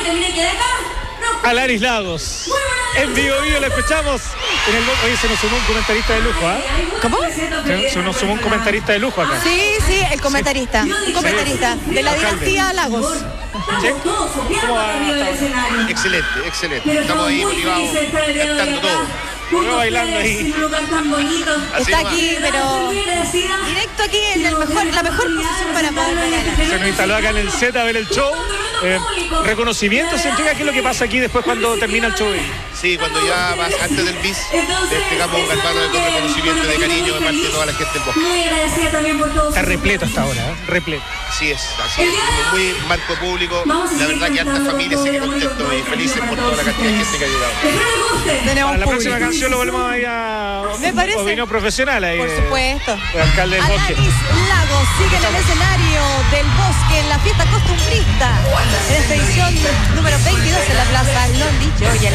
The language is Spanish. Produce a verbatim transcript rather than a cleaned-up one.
Alanis Lagos. En vivo, vivo lo escuchamos. En el... Oye, se nos sumó un comentarista de lujo, ¿ah? ¿eh? ¿Cómo? Se, se nos sumó un comentarista de lujo acá. Sí, sí, el comentarista. Un comentarista de la dinastía Lagos. ¿Sí? ¿Cómo va? Excelente, excelente. Estamos ahí motivados, cantando todo. Yo bailando ahí. Está aquí, pero directo aquí en el mejor, la mejor posición para poder bailar. Se nos instaló acá en el set a ver el show. Eh, reconocimiento se entrega. ¿Qué es lo que pasa aquí después cuando termina el show? Sí, cuando ya vas antes del bis, te entregamos un galvano de reconocimiento, de cariño de parte de toda la gente del bosque. Está repleto hasta ahora, ¿eh? Repleto. Así es, así es. Muy marco público. La verdad que hartas familias se quedan contentos y felices por toda la cantidad de gente que ha llegado. Tenemos Para la público. próxima canción lo volvemos a ir a Me parece. opinión profesional ahí. Por supuesto. El alcalde del bosque. Alanis Lagos sigue en el escenario del bosque en la fiesta costumbrista. En esta edición número veintidós en la